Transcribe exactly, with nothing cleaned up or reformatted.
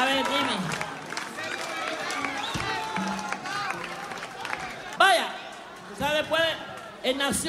A ver, dime. Vaya, ¿sabes? Pues, él nació